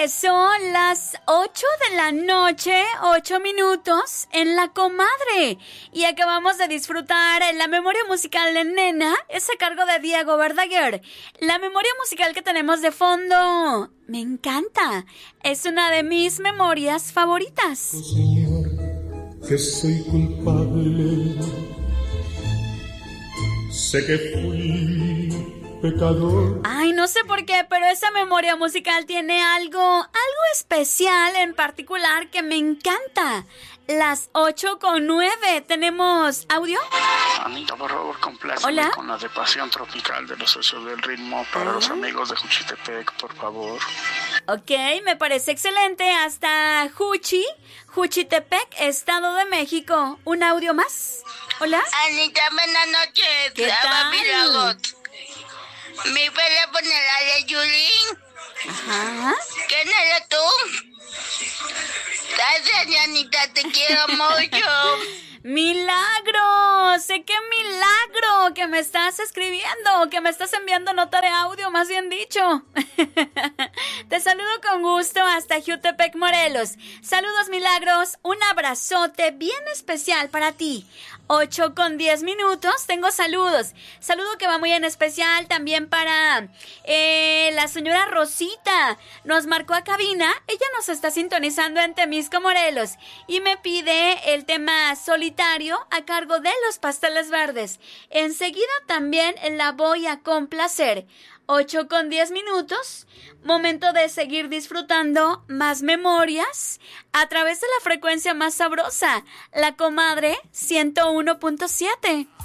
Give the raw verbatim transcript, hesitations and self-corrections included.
son las ocho de la noche, ocho minutos en La Comadre. Y acabamos de disfrutar la memoria musical de Nena, es a cargo de Diego Verdaguer. La memoria musical que tenemos de fondo me encanta. Es una de mis memorias favoritas. Oh, Señor, que soy culpable. Sé que fui pecador. Ay, no sé por qué, pero esa memoria musical tiene algo, algo especial en particular que me encanta. Las ocho con nueve. ¿Tenemos audio? Anita, por favor, compláceme con la de Pasión Tropical de los Socios del Ritmo para ¿Ah? los amigos de Juchitepec, por favor. Ok, me parece excelente. Hasta Juchi, Juchitepec, Estado de México. ¿Un audio más? Hola. Anita, buenas noches. ¿Qué tal? ¿Me puedes poner la de Yulín? Ajá. ¿Quién eres tú? Gracias, Anita, te quiero mucho. ¡Milagro! ¡Sé qué milagro! Que me estás escribiendo, que me estás enviando nota de audio, más bien dicho. Te saludo con gusto hasta Jutepec, Morelos. Saludos, Milagros. Un abrazote bien especial para ti. ocho con diez minutos, tengo saludos. Saludo que va muy en especial también para eh, la señora Rosita. Nos marcó a cabina, ella nos está sintonizando en Temisco, Morelos. Y me pide el tema Solitario a cargo de Los Pasteles Verdes. Enseguida también la voy a complacer. ocho con diez minutos, momento de seguir disfrutando más memorias a través de la frecuencia más sabrosa, La Comadre ciento uno punto siete.